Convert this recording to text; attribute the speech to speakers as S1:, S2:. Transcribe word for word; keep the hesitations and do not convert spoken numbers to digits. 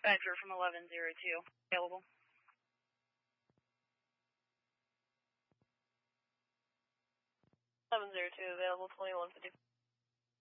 S1: Badger from eleven zero two, available. eleven zero two, available, twenty-one fifty.